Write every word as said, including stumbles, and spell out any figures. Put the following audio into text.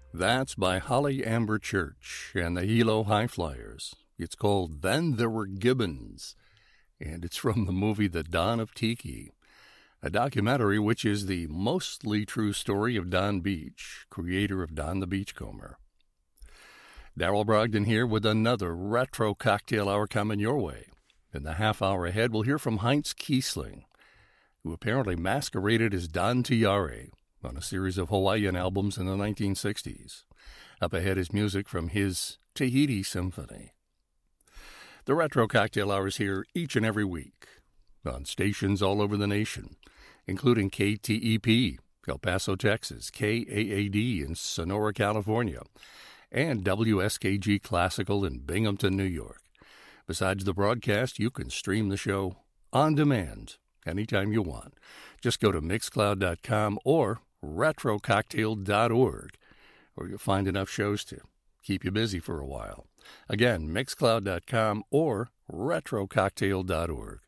That's by Holly Amber Church and the Hilo High Flyers. It's called Then There Were Gibbons, and it's from the movie The Dawn of Tiki, a documentary which is the mostly true story of Don Beach, creator of Don the Beachcomber. Darrell Brogdon here with another retro cocktail hour coming your way. In the half hour ahead, we'll hear from Heinz Kiesling, who apparently masqueraded as Don Tiare on a series of Hawaiian albums in the nineteen sixties. Up ahead is music from his Tahiti Symphony. The Retro Cocktail Hour is here each and every week on stations all over the nation, including K T E P, El Paso, Texas, K A A D in Sonora, California, and W S K G Classical in Binghamton, New York. Besides the broadcast, you can stream the show on demand anytime you want. Just go to mixcloud dot com or retro cocktail dot org, where you'll find enough shows to keep you busy for a while. Again, mixcloud dot com or retro cocktail dot org.